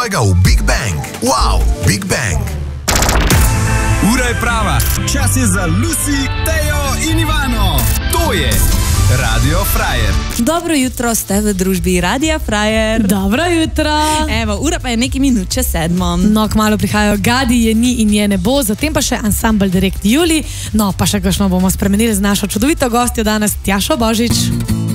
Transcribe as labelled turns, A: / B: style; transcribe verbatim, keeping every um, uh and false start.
A: svojega v Big Bang. Wow, Big Bang.
B: Ura je prava, čas je za Lucy, Tejo in Ivano. To je Radio Frajer.
C: Dobro jutro, ste v družbi Radia Frajer.
D: Dobro jutro.
C: Evo, ura pa je nekaj minut čez sedmo.
D: No, kmalu prihajajo Gadi, je ni in je ne bo, zatem pa še ansambl Direkt Juli. No, pa še kakšno bomo spremenili z našo čudovito gostjo danes, Tjašo Božič.